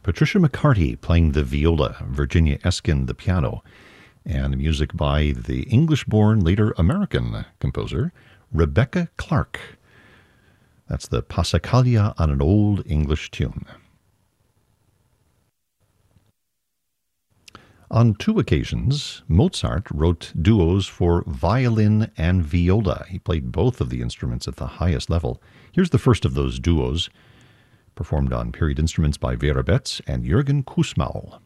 Patricia McCarty playing the viola, Virginia Eskin the piano, and music by the English-born, later American composer, Rebecca Clark. That's the Passacaglia on an Old English Tune. On 2 occasions, Mozart wrote duos for violin and viola. He played both of the instruments at the highest level. Here's the first of those duos, performed on period instruments by Vera Betts and Jürgen Kussmaul.